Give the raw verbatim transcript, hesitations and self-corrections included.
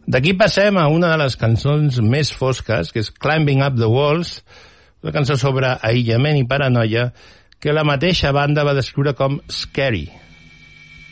D'aquí passem a una de les cançons més fosques, que és Climbing Up the Walls, una cançó sobre aïllament i paranoia que la mateixa banda va descriure com scary.